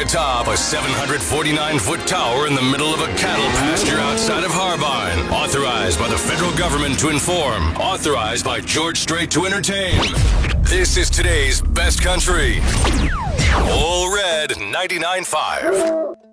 atop a 749-foot tower in the middle of a cattle pasture outside of Harbine. Authorized by the federal government to inform. Authorized by George Strait to entertain. This is today's best country. All Red 99.5.